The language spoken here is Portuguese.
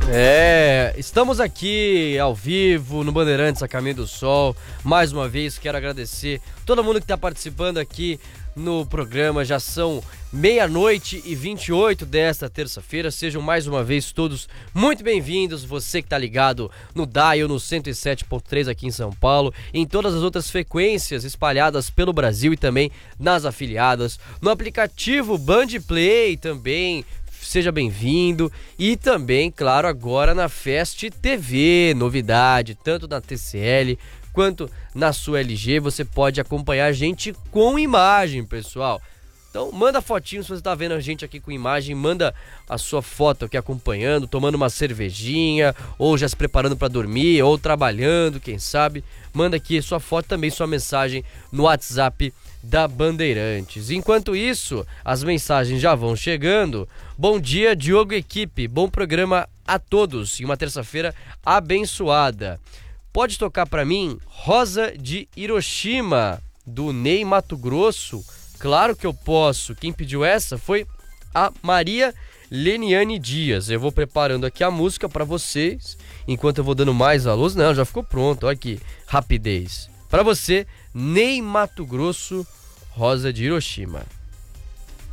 Estamos aqui ao vivo no Bandeirantes a Caminho do Sol. Mais uma vez quero agradecer todo mundo que está participando aqui no programa. Já são 00:28 desta terça-feira. Sejam mais uma vez todos muito bem-vindos. Você que está ligado no Dial, no 107.3 aqui em São Paulo, em todas as outras frequências espalhadas pelo Brasil e também nas afiliadas, no aplicativo Band Play também. Seja bem-vindo. E também, claro, agora na Fest TV, novidade, tanto na TCL quanto na sua LG, você pode acompanhar a gente com imagem, pessoal. Então manda fotinho, se você está vendo a gente aqui com imagem, manda a sua foto aqui acompanhando, tomando uma cervejinha, ou já se preparando para dormir, ou trabalhando, quem sabe. Manda aqui sua foto, também sua mensagem no WhatsApp da Bandeirantes. Enquanto isso, as mensagens já vão chegando. Bom dia, Diogo e equipe, bom programa a todos e uma terça-feira abençoada. Pode tocar para mim Rosa de Hiroshima, do Ney Mato Grosso? Claro que eu posso. Quem pediu essa foi a Maria Leniane Dias. Eu vou preparando aqui a música para vocês, enquanto eu vou dando mais alôs. Não, já ficou pronto, olha aqui, rapidez. Para você, Ney Mato Grosso, Rosa de Hiroshima.